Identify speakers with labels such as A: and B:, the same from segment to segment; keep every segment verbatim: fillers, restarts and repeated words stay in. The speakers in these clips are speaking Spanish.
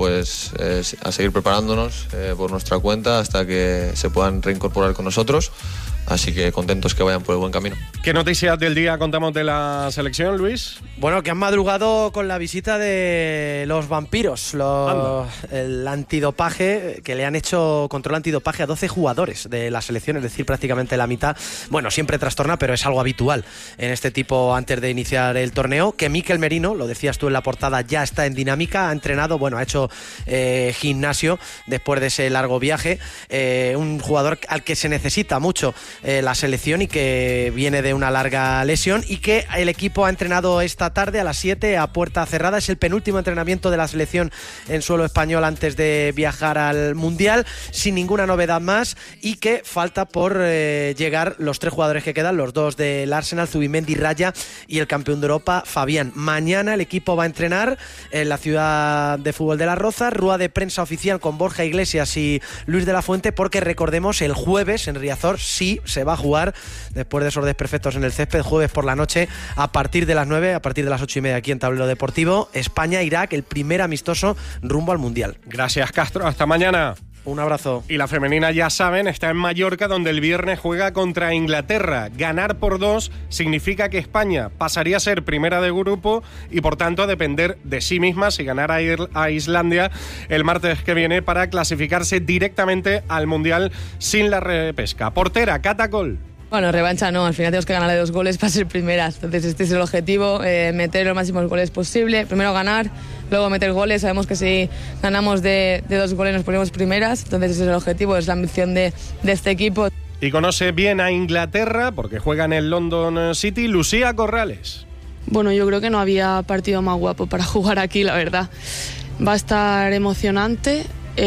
A: pues eh, a seguir preparándonos eh, por nuestra cuenta hasta que se puedan reincorporar con nosotros. Así que contentos que vayan por el buen camino.
B: ¿Qué noticias del día contamos de la selección, Luis?
C: Bueno, que han madrugado con la visita de los vampiros, los, el antidopaje, que le han hecho control antidopaje a doce jugadores de la selección, es decir, prácticamente la mitad. Bueno, siempre trastorna, pero es algo habitual en este tipo antes de iniciar el torneo. Que Mikel Merino, lo decías tú en la portada, ya está en dinámica, ha entrenado, bueno, ha hecho eh, gimnasio después de ese largo viaje. Eh, un jugador al que se necesita mucho Eh, la selección y que viene de una larga lesión, y que el equipo ha entrenado esta tarde a las siete a puerta cerrada. Es el penúltimo entrenamiento de la selección en suelo español antes de viajar al Mundial, sin ninguna novedad más, y que falta por eh, llegar los tres jugadores que quedan, los dos del Arsenal, Zubimendi, Raya, y el campeón de Europa, Fabián. Mañana el equipo va a entrenar en la ciudad de fútbol de Las Rozas, rueda de prensa oficial con Borja Iglesias y Luis de la Fuente, porque recordemos, el jueves en Riazor sí se va a jugar, después de esos desperfectos en el césped, jueves por la noche a partir de las nueve, a partir de las ocho y media aquí en Tablero Deportivo, España-Irak, el primer amistoso rumbo al Mundial.
B: Gracias, Castro, hasta mañana.
C: Un abrazo.
B: Y la femenina, ya saben, está en Mallorca, donde el viernes juega contra Inglaterra. Ganar por dos significa que España pasaría a ser primera de grupo y por tanto a depender de sí misma si ganara a Islandia el martes que viene para clasificarse directamente al Mundial sin la repesca. Portera, Catacol.
D: Bueno, revancha no, al final tenemos que ganarle dos goles para ser primeras, entonces este es el objetivo, eh, meter los máximos goles posible, primero ganar, luego meter goles. Sabemos que si ganamos de, de dos goles nos ponemos primeras, entonces ese es el objetivo, es la ambición de, de este equipo.
B: Y conoce bien a Inglaterra porque juega en el London City, Lucía Corrales.
E: Bueno, yo creo que no había partido más guapo para jugar aquí, la verdad. Va a estar emocionante,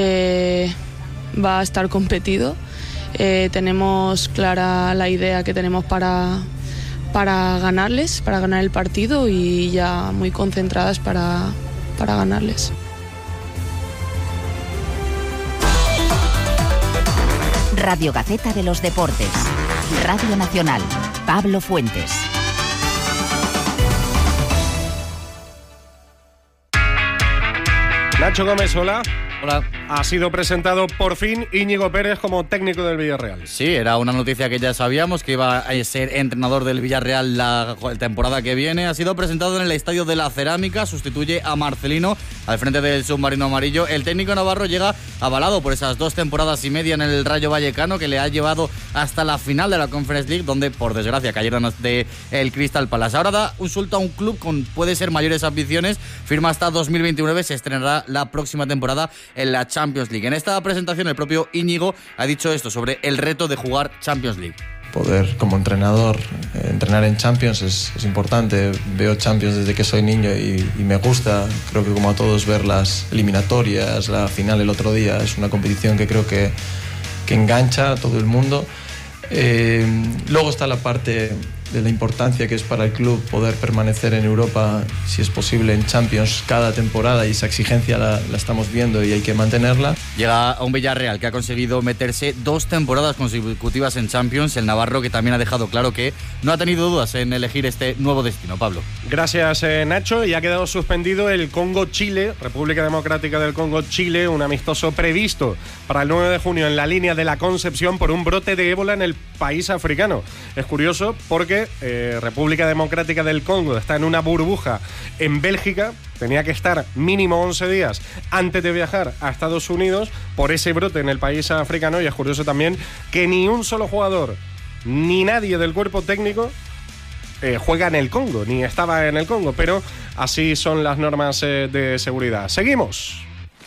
E: eh, va a estar competido. Eh, tenemos clara la idea que tenemos para, para ganarles, para ganar el partido, y ya muy concentradas para, para ganarles.
F: Radio Gaceta de los Deportes. Radio Nacional. Pablo Fuentes.
B: Nacho Gómez, hola.
G: Hola.
B: Ha sido presentado por fin Íñigo Pérez como técnico del Villarreal.
G: Sí, era una noticia que ya sabíamos, que iba a ser entrenador del Villarreal la temporada que viene. Ha sido presentado en el Estadio de la Cerámica, sustituye a Marcelino al frente del submarino amarillo. El técnico navarro llega avalado por esas dos temporadas y media en el Rayo Vallecano, que le ha llevado hasta la final de la Conference League, donde por desgracia cayeron de el Crystal Palace. Ahora da un suelto a un club con puede ser mayores ambiciones, firma hasta dos mil veintinueve, se estrenará la próxima temporada en la Champions League. En esta presentación el propio Íñigo ha dicho esto sobre el reto de jugar Champions League.
A: Poder, como entrenador, eh, entrenar en Champions es, es importante. Veo Champions desde que soy niño y, y me gusta. Creo que como a todos ver las eliminatorias, la final el otro día, es una competición que creo que, que engancha a todo el mundo. Eh, luego está la parte de la importancia que es para el club poder permanecer en Europa, si es posible, en Champions cada temporada, y esa exigencia la, la estamos viendo y hay que mantenerla.
G: Llega a un Villarreal que ha conseguido meterse dos temporadas consecutivas en Champions, el navarro, que también ha dejado claro que no ha tenido dudas en elegir este nuevo destino. Pablo.
B: Gracias, eh, Nacho. Y ha quedado suspendido el Congo-Chile, República Democrática del Congo-Chile, un amistoso previsto para el nueve de junio en la línea de la Concepción por un brote de ébola en el país africano. Es curioso porque Eh, República Democrática del Congo está en una burbuja en Bélgica, tenía que estar mínimo once días antes de viajar a Estados Unidos por ese brote en el país africano, y es curioso también que ni un solo jugador ni nadie del cuerpo técnico eh, juega en el Congo, ni estaba en el Congo, pero así son las normas eh, de seguridad. Seguimos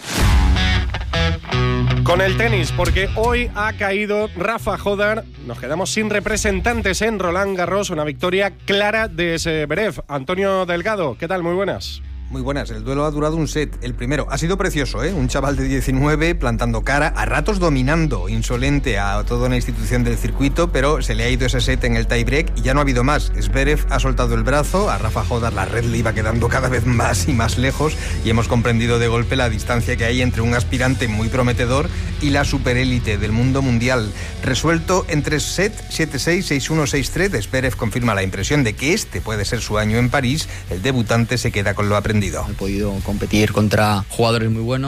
B: con el tenis, porque hoy ha caído Rafa Jodar. Nos quedamos sin representantes en Roland Garros, una victoria clara de Zverev. Antonio Delgado, ¿qué tal? Muy buenas.
H: Muy buenas, el duelo ha durado un set, el primero. Ha sido precioso, ¿eh? Un chaval de diecinueve plantando cara, a ratos dominando, insolente a toda una institución del circuito, pero se le ha ido ese set en el tiebreak y ya no ha habido más. Zverev ha soltado el brazo, a Rafa Jodar la red le iba quedando cada vez más y más lejos, y hemos comprendido de golpe la distancia que hay entre un aspirante muy prometedor y la superélite del mundo mundial. Resuelto en tres sets, siete seis, seis uno, seis tres, Zverev confirma la impresión de que este puede ser su año en París. El debutante se queda con lo aprendido.
I: He podido competir contra jugadores muy buenos.